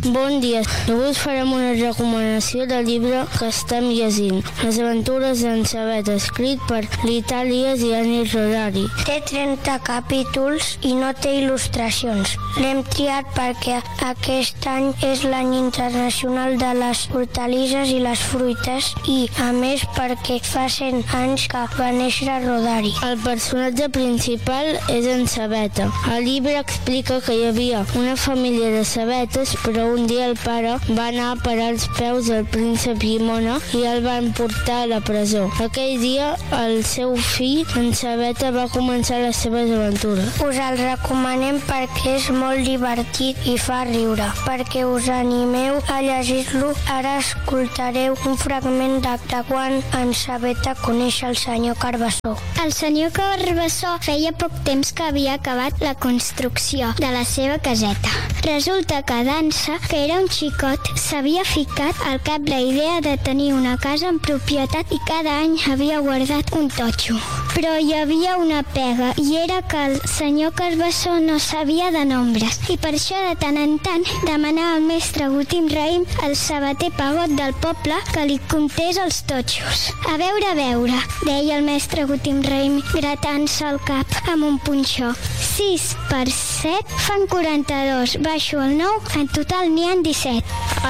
Bon dia, avui us farem una recomanació del llibre que estem llegint, Les aventures d'en Sabet, escrit per Lita Elias i Anis Rodari. Té 30 capítols i no té il·lustracions. L'hem triat perquè aquest any és l'any internacional de les hortalisses i les fruites i, a més, perquè fa 100 anys que va néixer Rodari. El personatge principal és en Sabeta. El llibre explica que hi havia una família de sabetes, però un dia el pare va anar a parar els peus del príncep Llimona i el van portar a la presó. Aquell dia el seu fill, en Sabeta, va començar les seves aventures. Us el recomanem perquè és molt divertit i fa riure. Perquè us animeu a llegir-lo, ara escoltareu un fragment de quan en Sabeta coneix el senyor Carbassó. El senyor Carbassó feia poc temps que havia acabat la construcció de la seva caseta. Resulta que Dansa, que era un xicot, s'havia ficat al cap la idea de tenir una casa en propietat i cada any havia guardat un totxo. Però hi havia una pega, i era que el senyor Carbassó no sabia de nombres, i per això de tant en tant demanava al mestre Gutim Raïm, el sabater pegot del poble, que li comptés els totxos. A veure, deia el mestre Gutim Raïm, gratant-se el cap amb un punxó. 6 per 7 fan 42, baixo el 9, en total n'hi ha 17.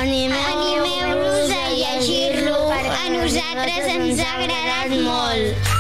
Animeu-vos a llegir-lo, a nosaltres ens ha agradat molt.